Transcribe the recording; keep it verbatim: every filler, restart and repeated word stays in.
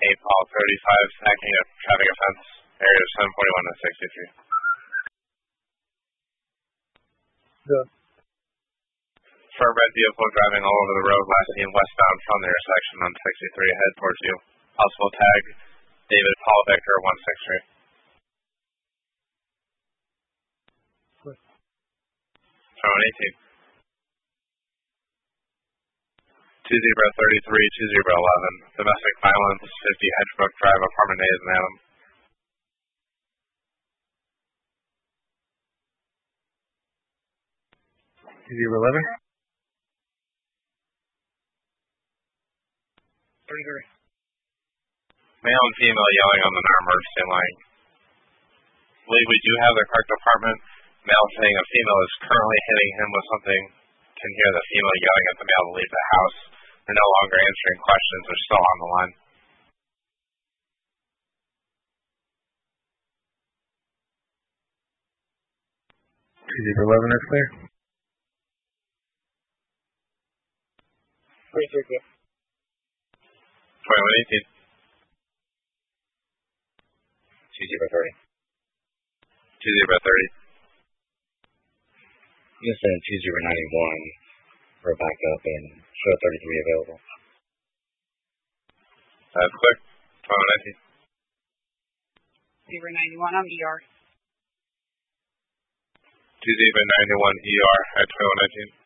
eight Paul thirty-five, stacking a traffic offense, area seven forty-one and sixty-three. Good. For a red vehicle driving all over the road, last seen westbound from the intersection on sixty-three, head towards you. Possible tag, David Paul Victor one six three. Good. Phone eighteen. two zero three three two zero one one, domestic violence, fifty Hedgebrook Drive, apartment A is an Adam. two zero one one? thirty-three. Male and female yelling on the non-emergency line. I believe we do have the correct department. Male saying a female is currently hitting him with something. Can hear the female yelling at the male to leave the house. They're no longer answering questions. They're still on the line. two zero one one is clear. thirty-three, good. twenty-one eighteen. two zero three zero. two zero three zero. Yes, sir, two zero nine one for a backup and show thirty-three available. That's clear. twenty-one nineteen. zero nine one, I'm E R. two zero nine one E R at twenty-one nineteen.